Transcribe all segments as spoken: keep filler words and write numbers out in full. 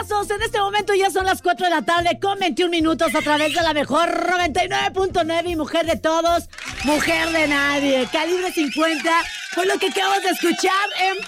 amigazos, en este momento ya son las cuatro de la tarde con veintiún minutos a través de la mejor noventa y nueve punto nueve y mujer de todos, mujer de nadie, calibre cincuenta, fue lo que acabamos de escuchar en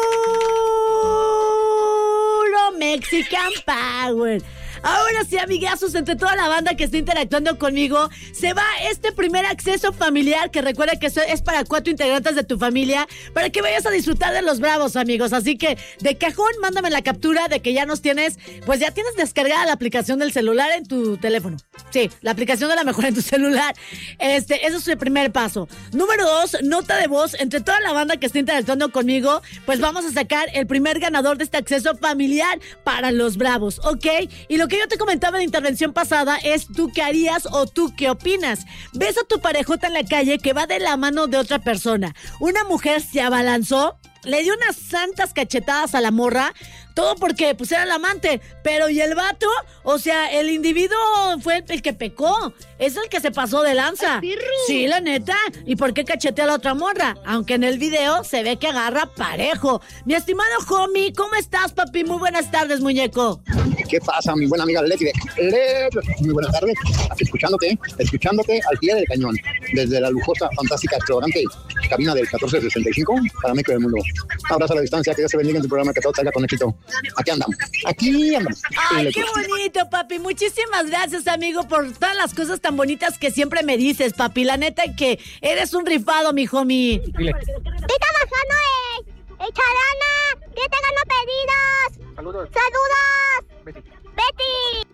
puro Mexican Power. Ahora sí, amigazos, entre toda la banda que está interactuando conmigo, se va este primer acceso familiar, que recuerda que es para cuatro integrantes de tu familia, para que vayas a disfrutar de los Bravos, amigos. Así que, de cajón, mándame la captura de que ya nos tienes, pues ya tienes descargada la aplicación del celular en tu teléfono. Sí, la aplicación de la mejor en tu celular. Este, eso es el primer paso. Número dos, nota de voz. Entre toda la banda que está interactuando conmigo, pues vamos a sacar el primer ganador de este acceso familiar para los Bravos, ¿ok? Y lo que yo te comentaba en la intervención pasada es tú qué harías o tú qué opinas. Ves a tu parejota en la calle que va de la mano de otra persona. Una mujer se abalanzó, le dio unas santas cachetadas a la morra, todo porque pues era el amante, pero ¿y el vato? O sea, el individuo fue el que pecó, es el que se pasó de lanza. Sí, la neta. ¿Y por qué cachetea a la otra morra? Aunque en el video se ve que agarra parejo. Mi estimado homie, ¿cómo estás, papi? Muy buenas tardes, muñeco. ¿Qué pasa, mi buena amiga Leti? Muy buenas tardes, escuchándote, escuchándote al pie del cañón, desde la lujosa, fantástica, extravagante cabina del catorce sesenta y cinco para México del mundo. Un abrazo a la distancia, que Dios te bendiga en tu programa, que todo salga con éxito. Aquí andamos, aquí andamos. Ay, qué bonito, papi. Muchísimas gracias, amigo, por todas las cosas tan bonitas que siempre me dices, papi. La neta que eres un rifado, mi homie. ¿Qué está bajando, eh? ¡Echarana! ¿Qué te ganó pedidos? Saludos. ¡Saludos! Betty. ¡Betty!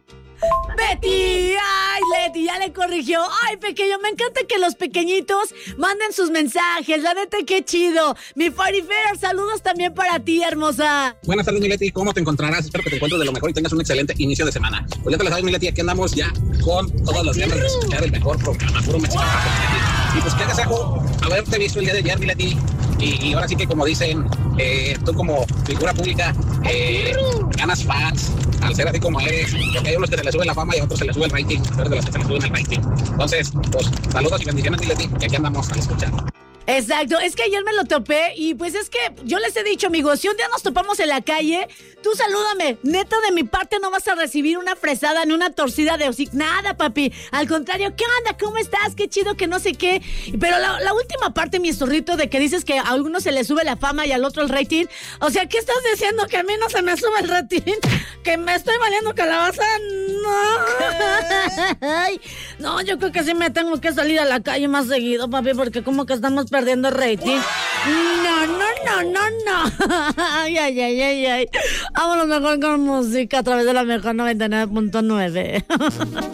Betty, ay, Leti, ya le corrigió. Ay, pequeño, me encanta que los pequeñitos manden sus mensajes. La neta, qué chido. Mi Farifer, saludos también para ti, hermosa. Buenas tardes, mi Leti, ¿cómo te encontrarás? Espero que te encuentres de lo mejor y tengas un excelente inicio de semana. Pues ya te lo sabes, mi Leti, aquí andamos ya con todas las ganas de escuchar el mejor programa, puro Mexican Power. Y pues que hagas algo, haberte visto el día de ayer, mi Leti. Y, y ahora sí que, como dicen, eh, tú como figura pública eh, ganas fans al ser así como eres, porque hay unos que se les sube la fama y a otros se les sube el rating, pero de los que se les suben el rating. Entonces, pues saludos y bendiciones, mi Leti, que aquí andamos a escuchar. Exacto, es que ayer me lo topé y pues es que yo les he dicho, amigos, si un día nos topamos en la calle, tú salúdame, neta, de mi parte no vas a recibir una fresada ni una torcida de hocico, nada, papi, al contrario, ¿qué onda? ¿Cómo estás? Qué chido, que no sé qué, pero la, la última parte, mi zorrito, de que dices que a algunos se les sube la fama y al otro el rating, o sea, ¿qué estás diciendo? ¿Que a mí no se me sube el rating? ¿Que me estoy valiendo calabaza? No, Ay, no, yo creo que sí me tengo que salir a la calle más seguido, papi, porque como que estamos perdiendo rating. No, no, no, no, no. Ay, ay, ay, ay, ay. Vámonos mejor con música a través de la mejor noventa y nueve punto nueve.